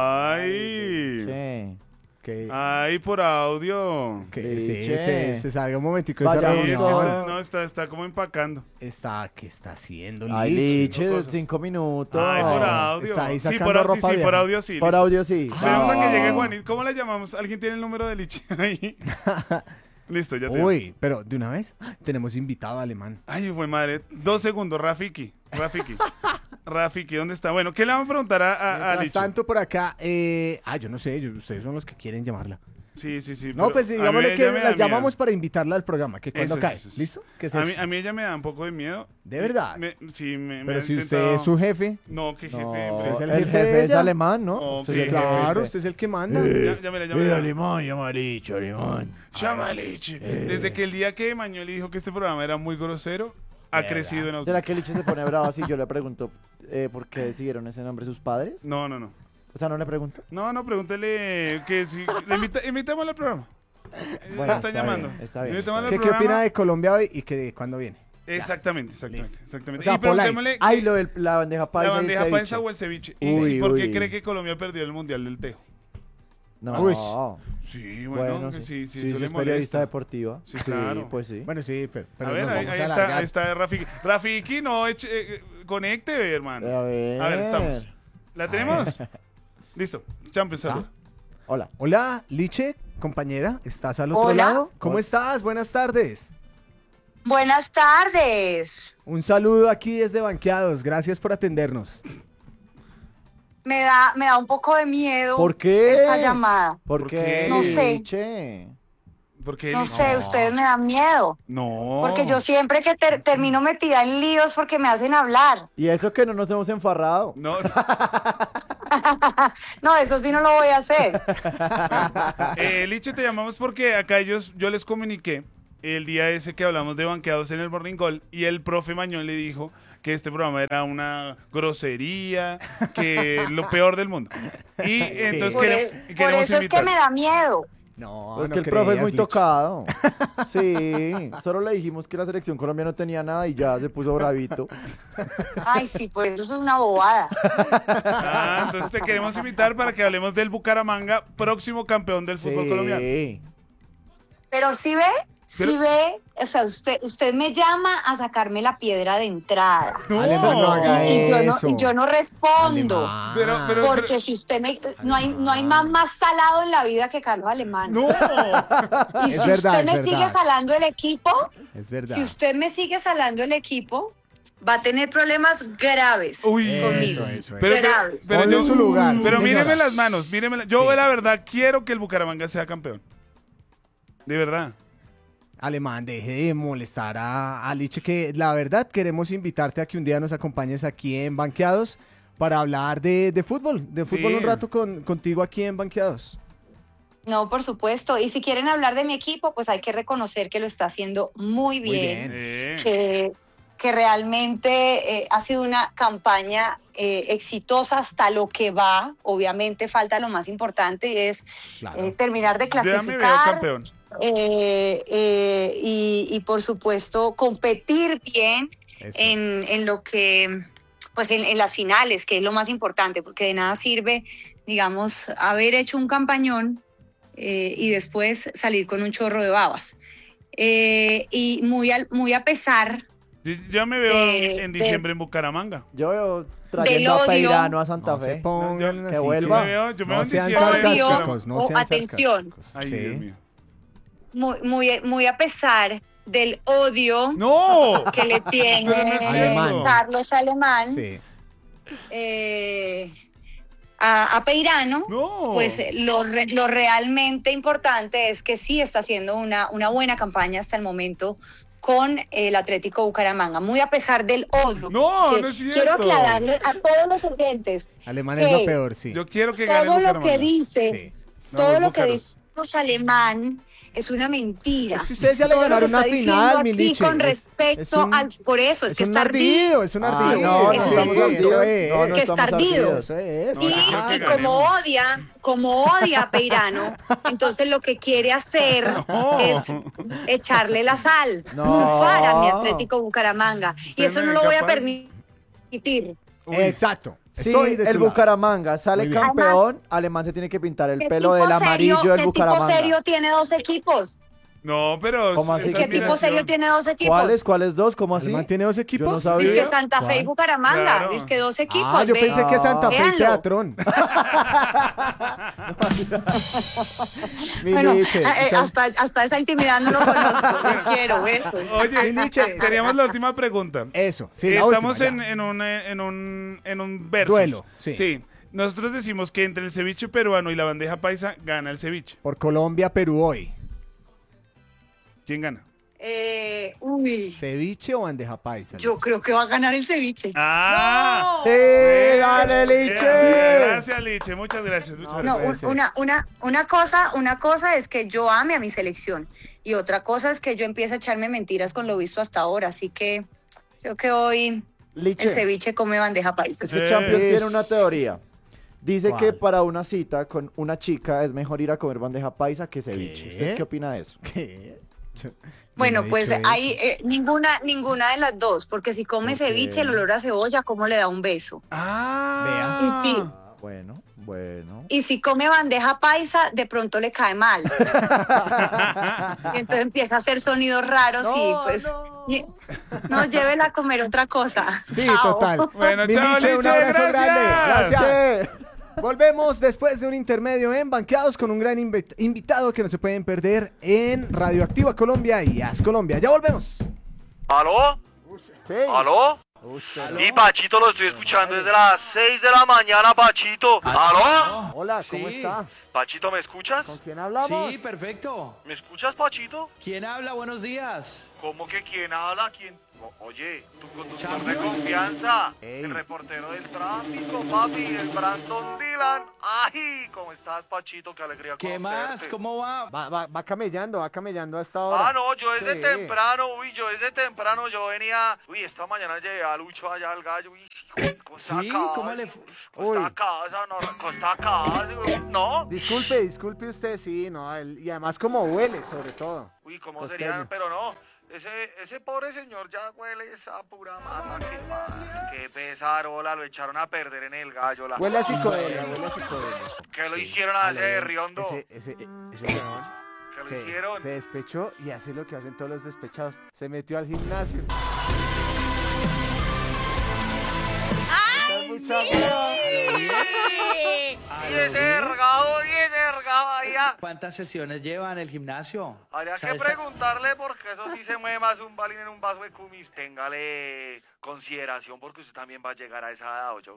Ay. ¿qué? Que, Ay, por audio. que sí, Liche. que se salga un momentico de esa Vayamos Sí, es que reunión. está, no, está, está como empacando. Está, ¿qué está haciendo Ay, Liche? Liche, cosas. cinco minutos. Ay, por No, audio. está ahí Sí, sacando por, au- sí, ropa sí, vieja. por audio sí. Por listo. audio sí. Esperemos a que No. llegue Juanito. ¿Cómo la llamamos? ¿Alguien tiene el número de Liche ahí? Listo, ya te. Uy, pero de una vez tenemos invitado alemán. Ay, fue madre. Dos segundos, Rafiki. Rafiki. Rafiki, ¿dónde está? Bueno, ¿qué le vamos a preguntar a, a, a Mientras Liche? tanto por acá, eh, ah, yo no sé, yo- ustedes son los que quieren llamarla. Sí, sí, sí. No, pero pues a mí digámosle que ella me da la miedo. llamamos para invitarla al programa, que cuando Eso, cae. sí, sí, sí. ¿Listo? ¿Qué es A eso? mí, a mí ella me da un poco de miedo. ¿De verdad? Me- sí, me, me Pero ha si usted intentado- es su jefe, No, qué jefe. No, hombre. es el el, jefe jefe, de es ella. alemán, ¿no? Oh, Usted sí, es el claro, jefe. usted es el que manda. Ya- Llámela, llámela. alemán, llama a Licho, alemán. Llama a Liche. Desde que el día que Manuel dijo que este programa era muy grosero, ha ¿Verdad? crecido en ¿Será audiencia. que Liche se pone bravo así? Yo le pregunto, eh, ¿por qué decidieron ese nombre sus padres? No, no, no. O sea, no le pregunto. No, no, pregúntele que si... Le invita, invitémosle al programa. Eh, Bueno, la están está llamando. bien, está bien, Invitémosle ¿Qué, al ¿Qué opina programa. de Colombia hoy y que de cuándo viene? Exactamente, exactamente. Listo. exactamente. O sea, y preguntémosle Ay, que- lo de la bandeja la paisa y el bandeja ceviche. paisa o el ceviche. ¿Y, Uy, y por qué uy. cree que Colombia perdió el Mundial del Tejo? No, Uy. Sí, bueno, bueno, que sí, sí, sí, sí, eso sí, le es periodista molesta. deportiva. Sí, claro. Pues sí. Bueno, sí, pero, pero A ver, nos ahí, vamos ahí a está, alargar. ahí está Rafiki. Rafiki, no, eche- eh, conecte, hermano. A ver. A ver, estamos. ¿La tenemos? Listo. Champions, saluda. Hola. Hola, Liche, compañera, ¿estás al otro Hola. lado? ¿Cómo Hola. estás? Buenas tardes. Buenas tardes. Un saludo aquí desde Banqueados, gracias por atendernos. Me da, me da un poco de miedo ¿Por qué? esta llamada. ¿Por ¿Por qué? qué? No sé. Liche? Porque No sé, ustedes me dan miedo. No. Porque yo siempre que ter- termino metida en líos porque me hacen hablar. Y eso que no nos hemos enfarrado. No. No, eso sí no lo voy a hacer. Eh, Liche, te llamamos porque acá ellos, yo les comuniqué el día ese que hablamos de banqueados en el Morning Call y el profe Mañón le dijo que este programa era una grosería, que lo peor del mundo. Y entonces Por, quere- es- por queremos eso es que invitar. me da miedo. No, Es no que el profe es creas, muy Lich. tocado. Sí, solo le dijimos que la selección Colombia no tenía nada y ya se puso bravito. Ay, sí, por eso es una bobada. Ah, entonces te queremos invitar para que hablemos del Bucaramanga, próximo campeón del fútbol Sí. colombiano. Pero sí ve, sí Pero- ve, o sea, usted, usted me llama a sacarme la piedra de entrada. No, Alemán, no haga Y, y yo no, eso. y yo no respondo. Alemán. Pero- pero- Porque si usted me... No hay, no hay más, más salado en la vida que Carlos Alemán. No. Y Es si verdad, usted es me verdad. sigue salando el equipo, Es verdad. si usted me sigue salando el equipo, va a tener problemas graves Uy. conmigo. Eso, eso, Pero, eso. pero, Graves. pero Ponlo yo, en su lugar, pero sí, míreme señora. las manos, míreme la- yo Sí. la verdad quiero que el Bucaramanga sea campeón. De verdad. Alemán, deje de molestar a, a Liche, que la verdad queremos invitarte a que un día nos acompañes aquí en Banqueados para hablar de, de fútbol, de fútbol Sí. un rato con, contigo aquí en Banqueados. No, por supuesto. Y si quieren hablar de mi equipo, pues hay que reconocer que lo está haciendo muy bien. bien. Eh. Que, que realmente eh, ha sido una campaña eh, exitosa hasta lo que va. Obviamente falta lo más importante y es Claro. eh, terminar de Ya me veo clasificar. campeón. eh, eh, y, y, por supuesto competir bien Eso. en, en lo que, pues en, en las finales, que es lo más importante, porque de nada sirve, digamos, haber hecho un campañón eh, y después salir con un chorro de babas. Eh, y muy, al- muy a pesar Yo- Ya me veo De- en de- diciembre en Bucaramanga. Yo veo trayendo odio. a Peirano a Santa No se Fe. pongan No, que así, vuelva. Yo me veo, yo me veo no en sean diciembre en Odio. sarcásticos, no o sean atención. sarcásticos. Ay, Sí. Dios mío. muy, muy, muy a pesar del odio ¡No! que le tiene Pero no es cierto. Carlos Alemán Sí. eh, a, a Peirano. ¡No! Pues eh, lo, re- lo realmente importante es que sí está haciendo una, una buena campaña hasta el momento con el Atlético Bucaramanga, muy a pesar del odio. No, que no es cierto. Quiero aclararle a todos los oyentes Alemán Sí. es lo peor, sí. Yo quiero que gane todo lo Bucaramanga. que dice, Sí. No, todo los lo que búcaros. dice Carlos Alemán es una mentira. Es que ustedes ya le Todo lo ganaron que una está final, diciendo mi aquí Liche. con Es- respecto es un- al, por eso es, Es que un está ardido, es un Ah, ardido. no, no Eso estamos es. ardidos. Eso es. No, no Que estamos está ardido. ardidos. Eso es. No, Y, yo creo que y como ganemos. odia, como odia a Peirano, entonces lo que quiere hacer No. es echarle la sal, No. bufar a mi Atlético Bucaramanga. Y Ustedes eso me no ven lo voy a capaz. permitir. Uy. Exacto. Si Estoy de tu el lado. Bucaramanga sale Muy bien. campeón, Alemán se tiene que pintar el ¿Qué pelo tipo del amarillo serio- del ¿Qué tipo Bucaramanga. serio tiene dos equipos? No, pero. ¿Cómo es así? ¿Qué tipo admiración. serio tiene dos equipos? ¿Cuáles? ¿Cuáles dos? ¿Cómo así? Alemán tiene dos equipos. Yo no sabía. Dice que Santa Fe y ¿Cuál? Bucaramanga, Claro. dice que dos equipos. Ah, yo ve. pensé que Santa Fe y Véanlo. Teatrón. Mi Bueno, Liche, eh, eh, muchas- hasta, hasta esa intimidad no lo conozco. Les quiero, besos. Oye, Mi Liche. teníamos la última pregunta. Eso, sí, la Estamos última, en, ya. en, un, eh, en un en un versus. Duelo, sí. Nosotros decimos que entre el ceviche peruano y la bandeja paisa gana el ceviche. Por Colombia, Perú hoy. ¿Quién gana? Eh, uy, ¿Ceviche o bandeja paisa? yo creo que va a ganar el ceviche. ¡Ah! ¡Sí! Bien, ¡Dale, bien, Liche! Gracias, Liche. Muchas gracias. Muchas No, gracias. un- ser. una, una, una, cosa, una cosa es que yo ame a mi selección y otra cosa es que yo empiece a echarme mentiras con lo visto hasta ahora. Así que creo que hoy el Liche, ceviche come bandeja paisa. es que Eh. Champions Es- tiene una teoría. Dice ¿Cuál? que para una cita con una chica es mejor ir a comer bandeja paisa que ceviche. ¿Qué? ¿Usted qué opina de eso? ¿Qué? Yo- yo Bueno, no he pues dicho eso. hay eh, ninguna, ninguna de las dos, porque si come Ok. ceviche, el olor a cebolla, ¿cómo le da un beso? Ah. Y sí. Ah, bueno, bueno. Y si come bandeja paisa, de pronto le cae mal. Y entonces empieza a hacer sonidos raros y pues no. ni- no, llévela a comer otra cosa. Sí, Chao. total. Bueno, Mi chao, Liche, un Liche, abrazo gracias. grande. Gracias. Che. Volvemos después de un intermedio en Banqueados con un gran invi- invitado que no se pueden perder en Radioactiva Colombia y As Colombia. Ya volvemos. ¿Aló? Sí. ¿Aló? Y Pachito lo estoy escuchando desde las seis de la mañana, Pachito. ¿Aló? Hola, ¿cómo Sí. está? Pachito, ¿me escuchas? ¿Con quién hablamos? Sí, perfecto. ¿Me escuchas, Pachito? ¿Quién habla? Buenos días. ¿Cómo que quién habla? ¿Quién? O- oye, tu conductor de confianza, Ey. el reportero del tráfico, papi, el Brandon Dylan. ¡Ay! ¿Cómo estás, Pachito? Qué alegría ¿Qué más? conocerte. ¿Cómo va? Va, va, va camellando, va camellando a esta hora. Ah, no, yo desde Sí. temprano, uy, yo desde temprano, yo venía, uy, esta mañana llegué a Lucho allá al gallo, uy, hijo, costa Sí, casa, ¿cómo le fu- Uy. Costa casa, no, costa casa, no. Disculpe, disculpe usted, sí, no, el- y además como huele, sobre todo. Uy, ¿cómo Costeño. sería? Pero no, ese, ese pobre señor ya huele esa pura mata, qué mal, qué pesarola, lo echaron a perder en el gallo, la... Huele a psicodelia, huele a psicodelia. ¿Qué lo Sí. hicieron a ese Ale, Riondo? Ese, ese, ese weón ¿Qué lo se, hicieron? se despechó y hace lo que hacen todos los despechados. Se metió al gimnasio. ¡Ay, Mucha sí! Y ese ergado, y ese ergado ahí, ah. ¿Cuántas sesiones lleva en el gimnasio? Habría O sea, que esta- preguntarle porque eso sí se mueve más un balín en un vaso de cumis. Téngale consideración porque usted también va a llegar a esa edad, ¿o yo?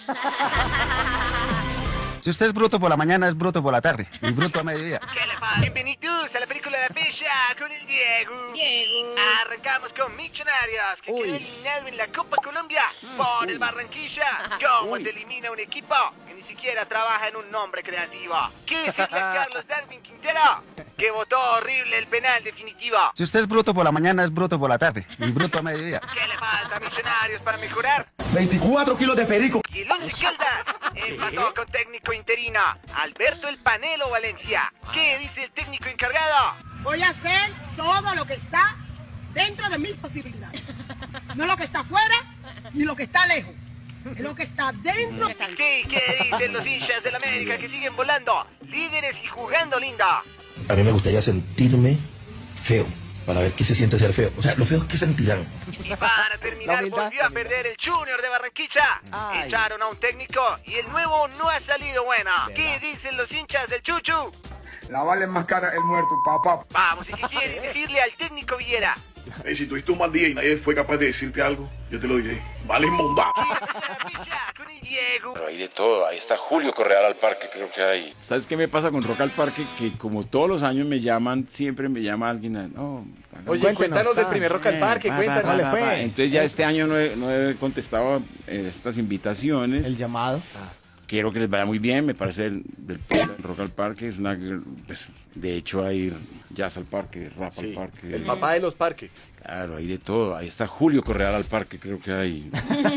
Si usted es bruto por la mañana, es bruto por la tarde. Y bruto a mediodía. ¿Qué le pasa? Bienvenidos a la película de la fecha con el Diego. Diego. Arrancamos con Millonarios, que Uy. quedó eliminado en la Copa Colombia por el Barranquilla. ¿Cómo te elimina un equipo que ni siquiera trabaja en un nombre creativo? ¿Qué decirle a Carlos Darwin Quintero? Que votó horrible el penal definitivo. Si usted es bruto por la mañana, es bruto por la tarde. Y bruto a mediodía. ¿Qué le falta a Millonarios para mejorar? veinticuatro kilos de perico. Y el Once Caldas empató con técnico interino, Alberto El Panelo Valencia. ¿Qué dice el técnico encargado? Voy a hacer todo lo que está dentro de mis posibilidades. No lo que está afuera, ni lo que está lejos. Es lo que está dentro. Sí, ¿qué dicen los hinchas del América que siguen volando? Líderes y jugando linda. A mí me gustaría sentirme feo, para ver qué se siente ser feo. O sea, lo feo es que sentirán. Y para terminar, La humildad, volvió a perder el Junior de Barranquilla. Ay. Echaron a un técnico y el nuevo no ha salido buena. ¿Qué dicen los hinchas del Chuchu? La vale más cara el muerto, papá. Vamos, ¿y qué quieren decirle al técnico Villera? Hey, si tuviste un mal día y nadie fue capaz de decirte algo, yo te lo diré. Vale, monda. Con el Diego. Pero hay de todo, ahí está Julio Correal al Parque, creo que hay. ¿Sabes qué me pasa con Rock al Parque? Que como todos los años me llaman, siempre me llama alguien, a- no... Oye, Cuéntenos, cuéntanos del primer Rock al Parque, cuéntanos. ¿Cómo le fue? Entonces ya este año no he, no he contestado eh, estas invitaciones. El llamado. Quiero que les vaya muy bien, me parece el, del Rock al Parque, es una, pues, de hecho hay jazz al parque, rap al parque. El papá de los parques. Claro, hay de todo, ahí está Julio Correal al Parque, creo que hay.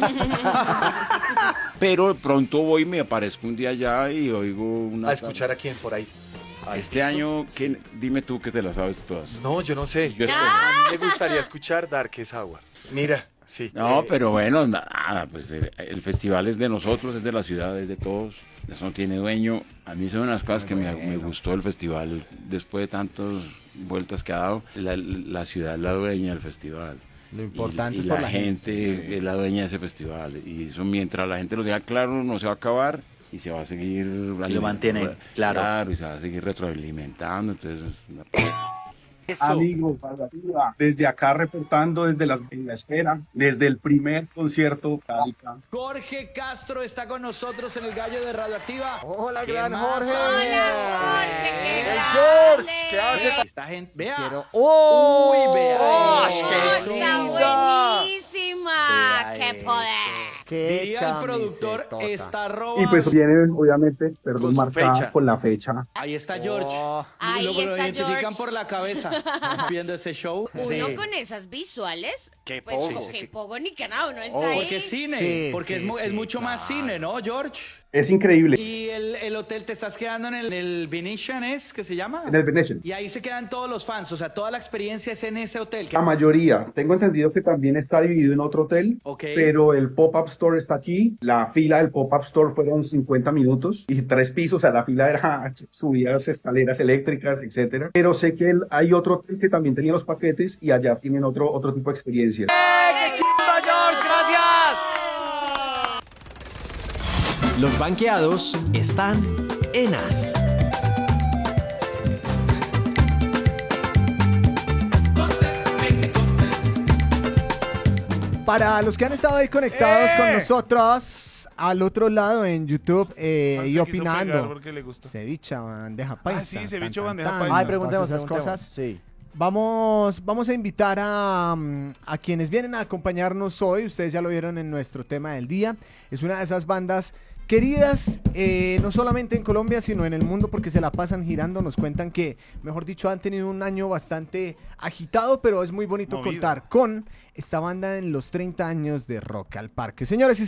Pero pronto voy y me aparezco un día allá y oigo una... ¿A escuchar a quién por ahí? ¿Has Este visto? año, ¿quién? Dime tú que te las sabes todas. No, yo no sé. Yo espero. A mí me gustaría escuchar Darkest Hour. Mira, sí. No, eh, pero bueno, nada, pues el, el festival es de nosotros, es de la ciudad, es de todos. Eso no tiene dueño. A mí son unas cosas que me, me gustó el festival después de tantas vueltas que ha dado. La, la ciudad es la dueña del festival. Lo importante y, es y por la la gente, gente. es la dueña de ese festival. Y eso mientras la gente lo diga claro, no se va a acabar. Y se va a seguir... Y lo mantiene, claro. Claro, y se va a seguir retroalimentando. Entonces, es una... Amigos, desde acá reportando desde la, en la espera, desde el primer concierto Calica. Jorge Castro está con nosotros en el Gallo de Radioactiva. Hola, ¿Qué gran más? Jorge. Hola, Jorge, qué El grande. George, ¿qué hace? Esta gente, vea. Quiero- ¡Oh! Uy, vea ¡Oh, eso. qué Está linda! buenísima. Vea ¡Qué eso. poder! ¡Qué Diría el productor, camisetota! está robando. Y pues viene, obviamente, perdón, Con su marcada fecha. con la fecha. Ahí está George. Oh. Ahí lo, lo está identifican George. por la cabeza viendo ese show. Uno Sí. con esas visuales, Qué pues poco. qué poco ni que nada, uno está Oh, ahí. porque es cine, Sí, porque sí, es, mu- es sí, mucho más claro. cine, ¿no, George? Es increíble. Y el, el hotel, te estás quedando en el, en el Venetian, ¿es que se llama? En el Venetian. Y ahí se quedan todos los fans, o sea, toda la experiencia es en ese hotel. La mayoría. Tengo entendido que también está dividido en otro hotel, Ok. pero el pop-up store está aquí. La fila del pop-up store fueron cincuenta minutos y tres pisos. O sea, la fila era subidas, escaleras eléctricas, etcétera. Pero sé que el- hay otro hotel que también tenía los paquetes y allá tienen otro, otro tipo de experiencias. ¡Qué chimba, George! ¡Gracias! Los banqueados están en As. Para los que han estado ahí conectados con nosotros, al otro lado en YouTube eh, Más y le quiso pegar opinando. porque le gusta. Ceviche, bandeja paisa. Ah, sí, ceviche, tan, tan, bandeja tan, paisa. Ay, todas preguntemos, esas preguntemos. cosas. Sí. Vamos, vamos a invitar a, mm, a quienes vienen a acompañarnos hoy. Ustedes ya lo vieron en nuestro tema del día. Es una de esas bandas queridas, eh, no solamente en Colombia, sino en el mundo, porque se la pasan girando. Nos cuentan que, mejor dicho, han tenido un año bastante agitado, pero es muy bonito Movido. contar con esta banda en los treinta años de Rock al Parque. Señores y